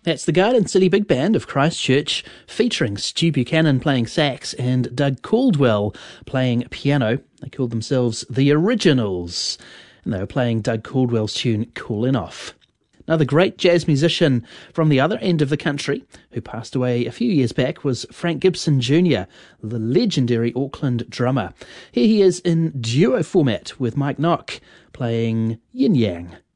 That's the Garden City Big Band of Christchurch, featuring Stu Buchanan playing sax and Doug Caldwell playing piano. They called themselves The Originals, and they were playing Doug Caldwell's tune Coolin' Off. Another great jazz musician from the other end of the country who passed away a few years back was Frank Gibson Jr., the legendary Auckland drummer. Here he is in duo format with Mike Nock playing Yin Yang.